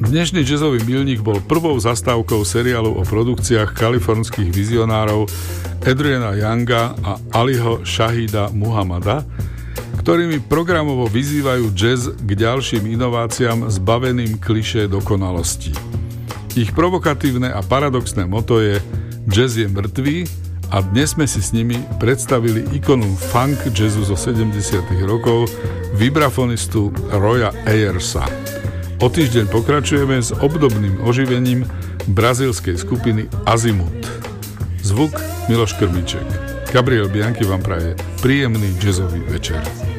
Dnešný jazzový milník bol prvou zastávkou seriálu o produkciách kalifornských vizionárov Adriana Younga a Aliho Shahida Muhammada, ktorými programovo vyzývajú jazz k ďalším inováciám zbaveným klišé dokonalosti. Ich provokatívne a paradoxné motto je Jazz je mŕtvý a dnes sme si s nimi predstavili ikonu funk jazzu zo 70. rokov, vibrafonistu Roya Ayersa. O týždeň pokračujeme s obdobným oživením brazílskej skupiny Azimuth. Zvuk Miloš Krmiček. Gabriel Bianchi vám praje príjemný jazzový večer.